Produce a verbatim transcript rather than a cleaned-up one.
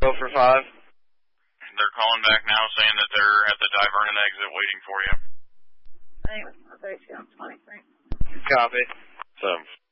Go for five. They're calling back now saying that they're at the Divernon exit waiting for you. Thanks. I'll take you on twenty. Thanks. Copy. So.